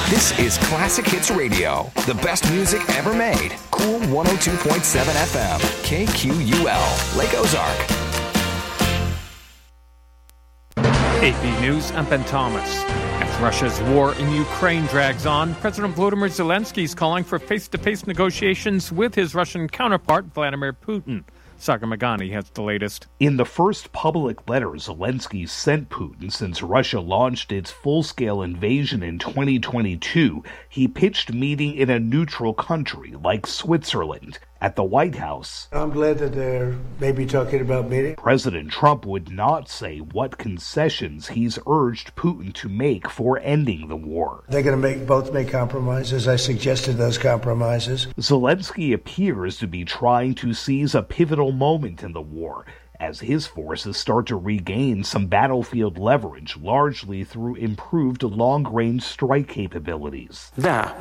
This is Classic Hits Radio, the best music ever made. Cool 102.7 FM, KQUL, Lake Ozark. AP News, I'm Ben Thomas. As Russia's war in Ukraine drags on, President Volodymyr Zelensky is calling for face-to-face negotiations with his Russian counterpart, Vladimir Putin. Sagar Magani has the latest. In the first public letter Zelensky sent Putin since Russia launched its full-scale invasion in 2022, he pitched meeting in a neutral country like Switzerland. At the White House, I'm glad that they're maybe talking about meeting. President Trump would not say what concessions he's urged Putin to make for ending the war. They're going to both make compromises. I suggested those compromises. Zelensky appears to be trying to seize a pivotal moment in the war as his forces start to regain some battlefield leverage, largely through improved long-range strike capabilities.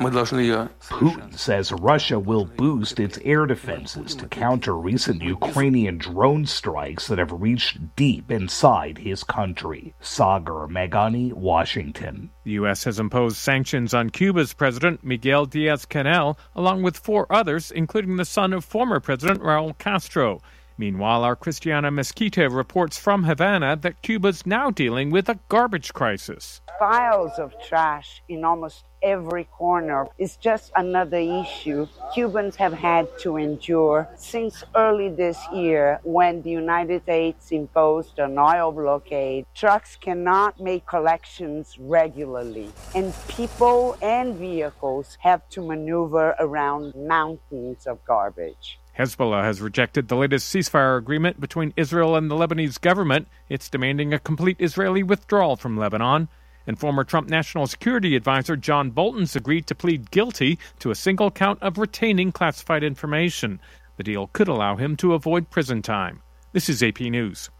Putin says Russia will boost its air defenses to counter recent Ukrainian drone strikes that have reached deep inside his country. Sagar Magani, Washington. The U.S. has imposed sanctions on Cuba's president, Miguel Diaz-Canel, along with 4 others, including the son of former President Raul Castro. Meanwhile, our Christiana Mesquita reports from Havana that Cuba's now dealing with a garbage crisis. Piles of trash in almost every corner is just another issue Cubans have had to endure since early this year when the United States imposed an oil blockade. Trucks cannot make collections regularly, and people and vehicles have to maneuver around mountains of garbage. Hezbollah has rejected the latest ceasefire agreement between Israel and the Lebanese government. It's demanding a complete Israeli withdrawal from Lebanon. And former Trump National Security Advisor John Bolton's agreed to plead guilty to a single count of retaining classified information. The deal could allow him to avoid prison time. This is AP News.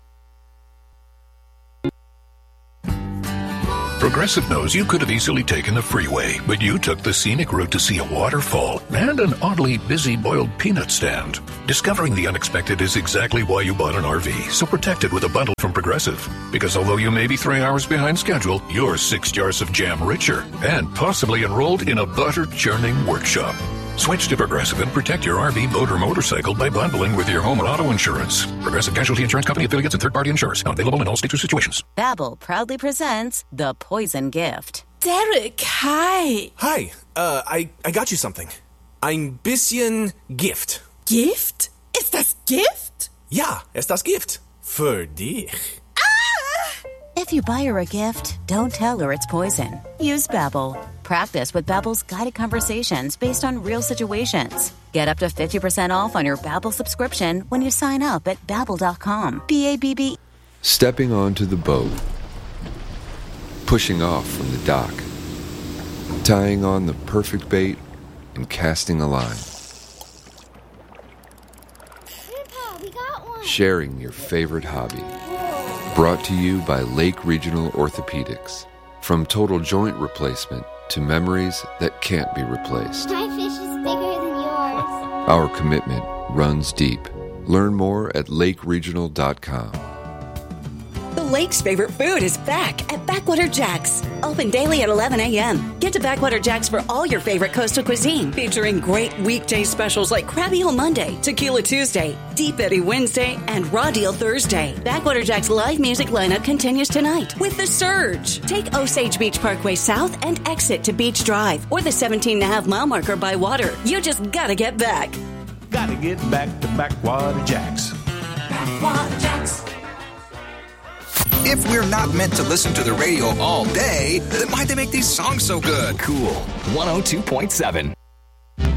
Progressive knows you could have easily taken the freeway, but you took the scenic route to see a waterfall and an oddly busy boiled peanut stand. Discovering the unexpected is exactly why you bought an RV, so protect it with a bundle from Progressive. Because although you may be 3 hours behind schedule, you're 6 jars of jam richer and possibly enrolled in a butter-churning workshop. Switch to Progressive and protect your RV, boat, or motorcycle by bundling with your home and auto insurance. Progressive Casualty Insurance Company affiliates and third-party insurers. Not available in all states or situations. Babbel proudly presents The Poison Gift. Derek, hi. Hi. I got you something. Ein bisschen Gift. Gift? Ist das Gift? Ja, ist das Gift. Für dich. If you buy her a gift, don't tell her it's poison. Use Babbel. Practice with Babbel's guided conversations based on real situations. Get up to 50% off on your Babbel subscription when you sign up at Babbel.com. BABB. Stepping onto the boat. Pushing off from the dock. Tying on the perfect bait and casting a line. Grandpa, we got one. Sharing your favorite hobby. Brought to you by Lake Regional Orthopedics. From total joint replacement to memories that can't be replaced. My fish is bigger than yours. Our commitment runs deep. Learn more at lakeregional.com. The Lake's favorite food is back at Backwater Jack's. Open daily at 11 a.m. Get to Backwater Jack's for all your favorite coastal cuisine, featuring great weekday specials like Crab Eel Monday, Tequila Tuesday, Deep Eddy Wednesday, and Raw Deal Thursday. Backwater Jack's live music lineup continues tonight with The Surge. Take Osage Beach Parkway South and exit to Beach Drive or the 17.5-mile marker by water. You just gotta get back. Gotta get back to Backwater Jack's. Backwater Jack's. If we're not meant to listen to the radio all day, then why'd they make these songs so good? Cool 102.7.